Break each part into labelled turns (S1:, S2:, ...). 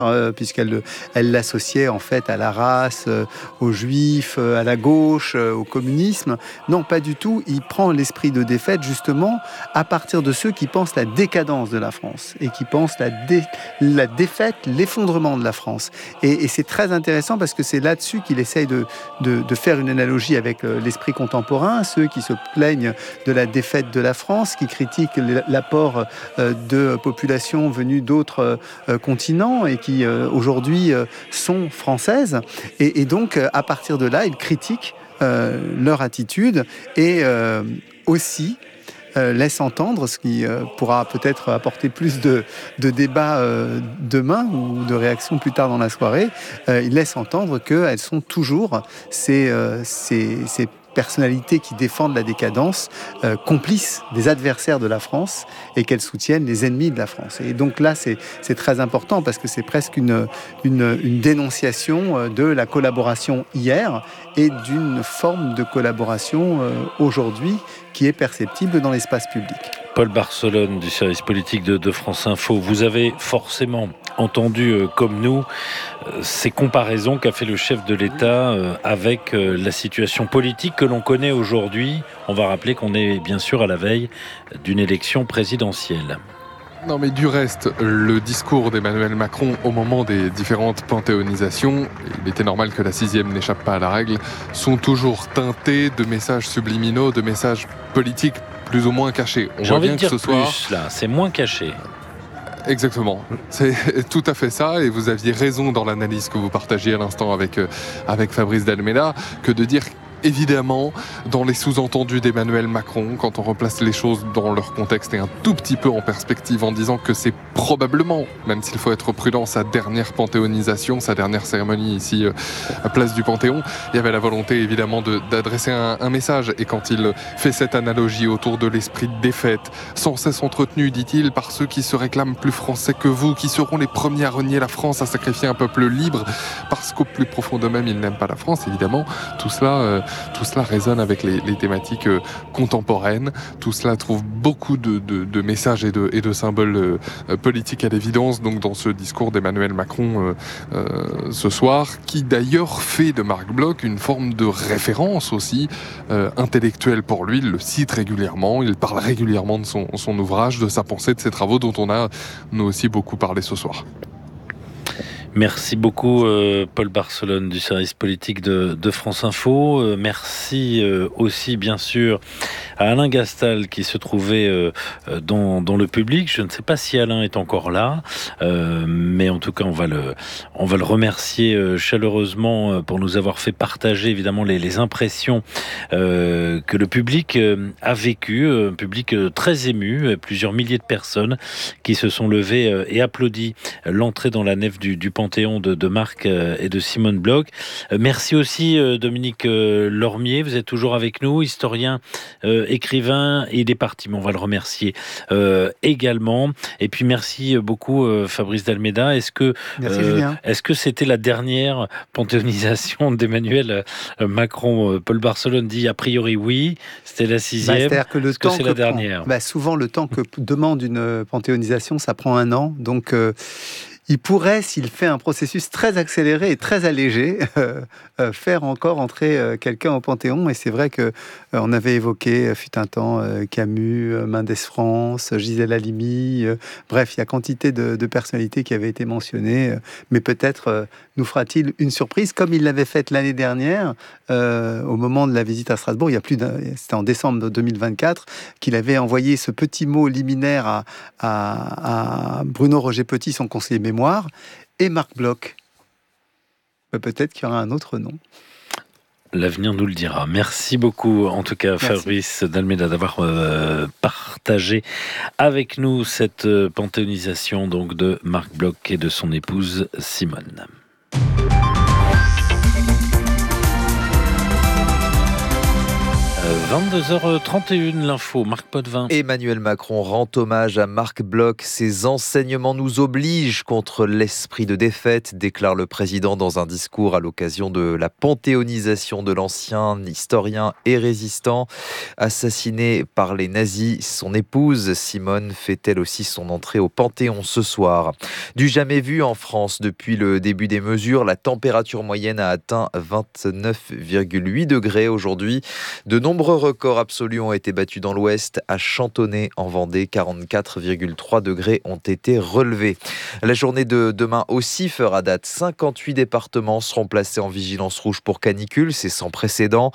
S1: puisqu'elle l'associait en fait à la race, aux juifs, à la gauche, au communisme. Non, pas du tout. Il prend l'esprit de défaite justement à partir de ceux qui pensent la décadence de la France et qui pensent la défaite, l'effondrement de la France. Et c'est très intéressant parce que c'est là-dessus qu'il essaye de faire une analogie avec l'esprit contemporain, ceux qui se plaignent de la défaite de la France, qui critiquent l'apport de populations venues d'autres continents et qui aujourd'hui sont françaises. Et donc, à partir de là, il critique leur attitude et aussi laisse entendre, ce qui pourra peut-être apporter plus de débats demain ou de réactions plus tard dans la soirée, il laisse entendre qu'elles sont toujours ces personnalités qui défendent la décadence, complices des adversaires de la France et qu'elles soutiennent les ennemis de la France. Et donc là, c'est très important parce que c'est presque une dénonciation de la collaboration hier et d'une forme de collaboration aujourd'hui qui est perceptible dans l'espace public.
S2: Paul Barcelone du service politique de France Info, vous avez forcément entendu, comme nous, ces comparaisons qu'a fait le chef de l'État avec la situation politique que l'on connaît aujourd'hui. On va rappeler qu'on est bien sûr à la veille d'une élection présidentielle.
S3: Non mais du reste, le discours d'Emmanuel Macron au moment des différentes panthéonisations, il était normal que la 6e n'échappe pas à la règle, sont toujours teintés de messages subliminaux, de messages politiques plus ou moins cachés.
S2: On voit bien que ce soir, là, c'est moins caché.
S3: Exactement, c'est tout à fait ça, et vous aviez raison dans l'analyse que vous partagiez à l'instant avec Fabrice Dalméda, que de dire évidemment, dans les sous-entendus d'Emmanuel Macron, quand on replace les choses dans leur contexte et un tout petit peu en perspective en disant que c'est probablement, même s'il faut être prudent, sa dernière panthéonisation, sa dernière cérémonie ici à Place du Panthéon, il y avait la volonté évidemment d'adresser un message. Et quand il fait cette analogie autour de l'esprit de défaite, sans cesse entretenu, dit-il, par ceux qui se réclament plus français que vous, qui seront les premiers à renier la France, à sacrifier un peuple libre, parce qu'au plus profond d'eux-mêmes, ils n'aiment pas la France, évidemment, tout cela résonne avec les thématiques contemporaines. Tout cela trouve beaucoup de messages et de symboles politiques à l'évidence, donc dans ce discours d'Emmanuel Macron ce soir, qui d'ailleurs fait de Marc Bloch une forme de référence aussi intellectuelle pour lui. Il le cite régulièrement, il parle régulièrement de son ouvrage, de sa pensée, de ses travaux, dont on a nous aussi beaucoup parlé ce soir.
S2: Merci beaucoup Paul Barcelone du service politique de France Info. Merci aussi bien sûr à Alain Gastal qui se trouvait dans le public. Je ne sais pas si Alain est encore là, mais en tout cas on va le remercier chaleureusement pour nous avoir fait partager évidemment les impressions que le public a vécues. Un public très ému, plusieurs milliers de personnes qui se sont levées et applaudi l'entrée dans la nef du Panthéon de Marc et de Simone Bloch. Merci aussi Dominique Lormier, vous êtes toujours avec nous, historien, écrivain, et il est parti, mais on va le remercier également. Et puis merci beaucoup Fabrice Dalméda. Est-ce que c'était la dernière panthéonisation d'Emmanuel Macron? Paul Barcelone dit a priori oui, c'était la 6e.
S1: C'est-à-dire que le temps
S2: c'est la dernière.
S1: Souvent le temps que demande une panthéonisation, ça prend 1 an, donc il pourrait, s'il fait un processus très accéléré et très allégé, faire encore entrer quelqu'un au Panthéon. Et c'est vrai qu'on avait évoqué, fut un temps, Camus, Mendès France, Gisèle Halimi. Bref, il y a quantité de personnalités qui avaient été mentionnées. Mais peut-être nous fera-t-il une surprise, comme il l'avait faite l'année dernière, au moment de la visite à Strasbourg. C'était en décembre 2024, qu'il avait envoyé ce petit mot liminaire à Bruno Roger Petit, son conseiller mémoire, et Marc Bloch. Peut-être qu'il y aura un autre nom.
S2: L'avenir nous le dira. Merci beaucoup, en tout cas, Fabrice Dalméda, d'avoir partagé avec nous cette panthéonisation donc, de Marc Bloch et de son épouse Simone. 22h31, l'info, Marc Potvin.
S4: Emmanuel Macron rend hommage à Marc Bloch. Ses enseignements nous obligent contre l'esprit de défaite, déclare le président dans un discours à l'occasion de la panthéonisation de l'ancien historien et résistant. Assassiné par les nazis, son épouse Simone fait elle aussi son entrée au Panthéon ce soir. Du jamais vu en France depuis le début des mesures, la température moyenne a atteint 29,8 degrés aujourd'hui. De nombreux records absolus ont été battus dans l'Ouest. À Chantonnay, en Vendée, 44,3 degrés ont été relevés. La journée de demain aussi fera date. 58 départements seront placés en vigilance rouge pour canicule, c'est sans précédent.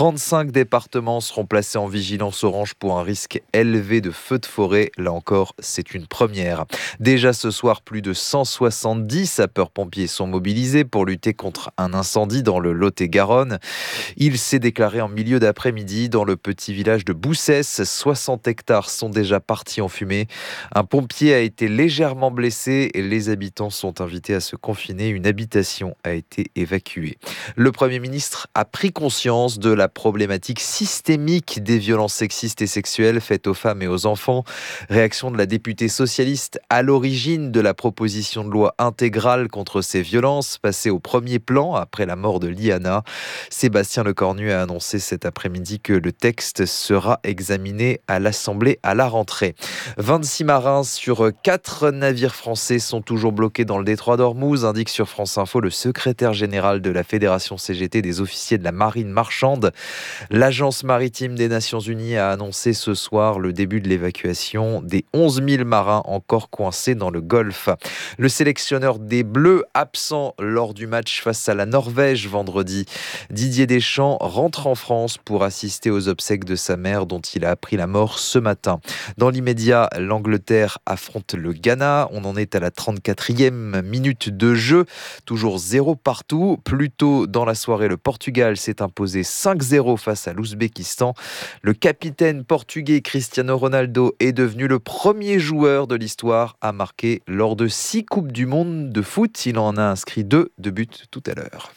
S4: 35 départements seront placés en vigilance orange pour un risque élevé de feux de forêt. Là encore, c'est une première. Déjà ce soir, plus de 170 sapeurs-pompiers sont mobilisés pour lutter contre un incendie dans le Lot-et-Garonne. Il s'est déclaré en milieu d'après-midi dans le petit village de Boussès. 60 hectares sont déjà partis en fumée. Un pompier a été légèrement blessé et les habitants sont invités à se confiner. Une habitation a été évacuée. Le Premier ministre a pris conscience de la problématique systémique des violences sexistes et sexuelles faites aux femmes et aux enfants. Réaction de la députée socialiste à l'origine de la proposition de loi intégrale contre ces violences, passée au premier plan après la mort de Liana. Sébastien Lecornu a annoncé cet après-midi que le texte sera examiné à l'Assemblée à la rentrée. 26 marins sur 4 navires français sont toujours bloqués dans le détroit d'Ormuz, indique sur France Info le secrétaire général de la Fédération CGT des officiers de la marine marchande. L'Agence maritime des Nations Unies a annoncé ce soir le début de l'évacuation des 11 000 marins encore coincés dans le Golfe. Le sélectionneur des Bleus, absent lors du match face à la Norvège vendredi, Didier Deschamps rentre en France pour assister aux obsèques de sa mère dont il a appris la mort ce matin. Dans l'immédiat, l'Angleterre affronte le Ghana. On en est à la 34e minute de jeu. Toujours 0 partout. Plus tôt dans la soirée, le Portugal s'est imposé 5-0 face à l'Ouzbékistan. Le capitaine portugais Cristiano Ronaldo est devenu le premier joueur de l'histoire à marquer lors de 6 Coupes du Monde de foot. Il en a inscrit 2 buts tout à l'heure.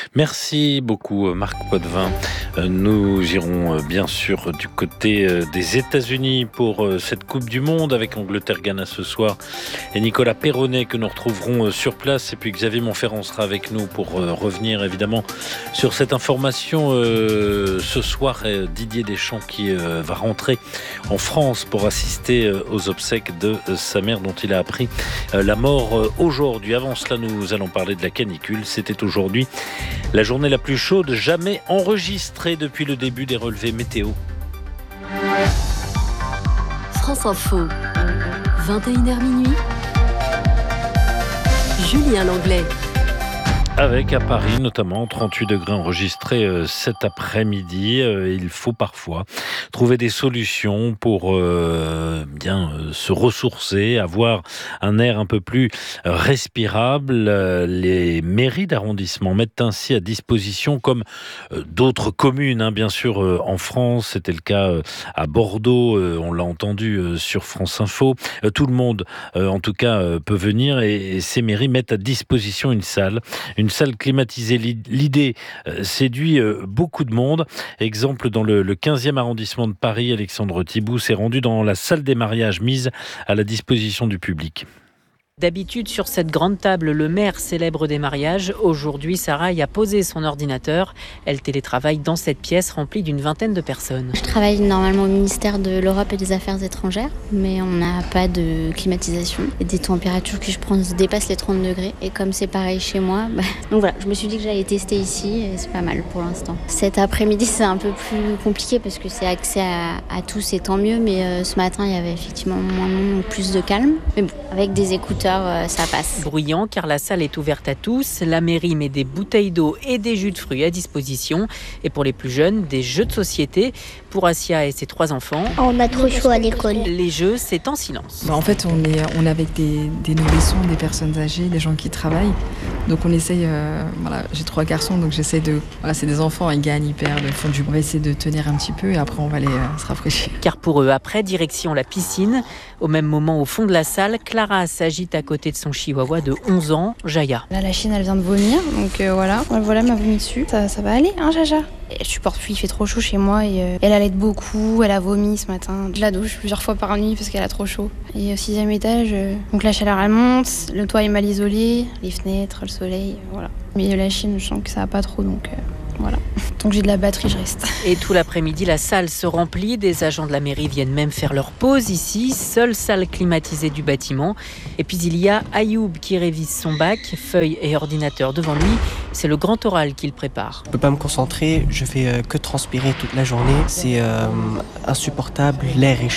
S2: Merci beaucoup Marc Potvin. Nous irons bien sûr du côté des États-Unis pour cette Coupe du Monde avec Angleterre-Ghana ce soir et Nicolas Perronnet que nous retrouverons sur place, et puis Xavier Montferrand sera avec nous pour revenir évidemment sur cette information ce soir. Didier Deschamps qui va rentrer en France pour assister aux obsèques de sa mère dont il a appris la mort aujourd'hui. Avant cela, nous allons parler de la canicule. C'était aujourd'hui la journée la plus chaude jamais enregistrée depuis le début des relevés météo.
S5: France Info, 21h minuit. Julien Langlais.
S2: Avec à Paris notamment 38 degrés enregistrés cet après-midi. Il faut parfois trouver des solutions pour se ressourcer, avoir un air un peu plus respirable. Les mairies d'arrondissement mettent ainsi à disposition, comme d'autres communes, bien sûr en France, c'était le cas à Bordeaux, on l'a entendu sur France Info. Tout le monde en tout cas peut venir, et ces mairies mettent à disposition une salle climatisée. L'idée séduit beaucoup de monde. Exemple, dans le 15e arrondissement de Paris, Alexandre Thibout s'est rendu dans la salle des mariages mise à la disposition du public.
S6: D'habitude, sur cette grande table, le maire célèbre des mariages. Aujourd'hui, Sarah y a posé son ordinateur. Elle télétravaille dans cette pièce remplie d'une vingtaine de personnes.
S7: Je travaille normalement au ministère de l'Europe et des Affaires étrangères, mais on n'a pas de climatisation. Et des températures que je prends dépassent les 30 degrés. Et comme c'est pareil chez moi, donc voilà, je me suis dit que j'allais tester ici et c'est pas mal pour l'instant. Cet après-midi, c'est un peu plus compliqué parce que c'est accès à tous et tant mieux. Mais ce matin, il y avait effectivement moins de monde, plus de calme. Mais bon, avec des écouteurs, ça passe.
S6: Bruyant car la salle est ouverte à tous. La mairie met des bouteilles d'eau et des jus de fruits à disposition. Et pour les plus jeunes, des jeux de société. Pour Asia et ses 3 enfants,
S8: on a trop chaud à l'école.
S6: Les jeux, c'est en silence.
S9: En fait, on est avec des nourrissons, des personnes âgées, des gens qui travaillent.
S8: Donc on essaye, j'ai 3 garçons, donc j'essaye de... Voilà, c'est des enfants, ils gagnent, ils perdent, ils font du... On va essayer de tenir un petit peu et après on va aller se rafraîchir.
S6: Car pour eux, après, direction la piscine. Au même moment, au fond de la salle, Clara s'agite à côté de son chihuahua de 11 ans, Jaya.
S9: Là, la chienne, elle vient de vomir, donc voilà. Voilà, m'a vomi dessus. Ça va aller, hein, Jaja? Je supporte plus, il fait trop chaud chez moi et elle allait beaucoup, elle a vomi ce matin. Je la douche plusieurs fois par nuit parce qu'elle a trop chaud. Et au 6e étage, donc la chaleur elle monte, le toit est mal isolé, les fenêtres, le soleil, voilà. Mais la chienne, je sens que ça va pas trop, donc voilà. Tant que j'ai de la batterie, je reste.
S6: Et tout l'après-midi, la salle se remplit. Des agents de la mairie viennent même faire leur pause ici, seule salle climatisée du bâtiment. Et puis il y a Ayoub qui révise son bac, feuilles et ordinateur devant lui. C'est le grand oral qu'il prépare.
S10: Je peux pas me concentrer, je fais que transpirer toute la journée. C'est insupportable, l'air est